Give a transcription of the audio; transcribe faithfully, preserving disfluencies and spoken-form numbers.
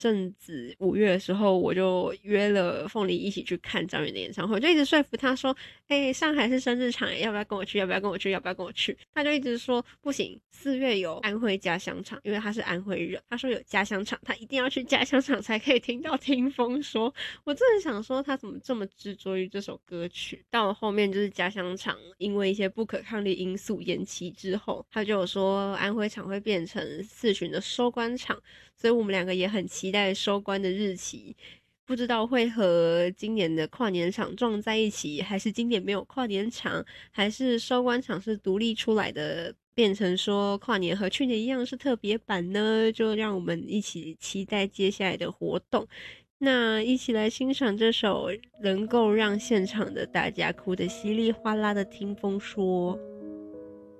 阵子五月的时候，我就约了凤梨一起去看张远的演唱会，就一直说服他说，哎、欸，上海是生日场，要不要跟我去？要不要跟我去？要不要跟我去？他就一直说不行，四月有安徽家乡场，因为他是安徽人，他说有家乡场，他一定要去家乡场才可以听到听风说。我真的想说他怎么这么执着于这首歌曲。到了后面就是家乡场因为一些不可抗力因素延期之后，他就有说安徽场会变成四巡的收官场，所以我们两个也很期待收官的日期，不知道会和今年的跨年场撞在一起，还是今年没有跨年场，还是收官场是独立出来的，变成说跨年和去年一样是特别版呢？就让我们一起期待接下来的活动。那一起来欣赏这首能够让现场的大家哭得稀里哗啦的听风说。